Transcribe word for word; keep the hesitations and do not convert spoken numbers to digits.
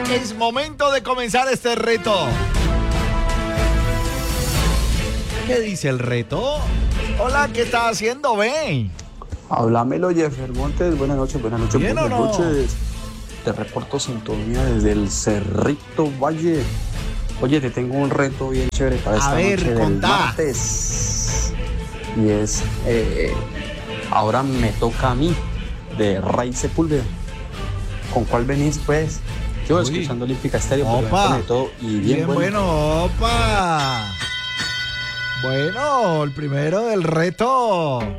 Es momento de comenzar este reto. ¿Qué dice el reto? Hola, ¿qué estás haciendo, Ben? Háblamelo, Jeffer Montes. Buenas noches, buenas noches, ¿Bien buenas o no? noches. Te reporto sintonía desde el Cerrito Valle. Oye, te tengo un reto bien chévere para esta A ver, noche del contá. martes. Y es, eh, ahora me toca a mí, de Rey Sepúlveda. ¿Con cuál venís, pues? Yo Uy. escuchando Olímpica Estéreo, por Opa. de todo y bien, Bien bueno. bueno, opa. Bueno, el primero del reto.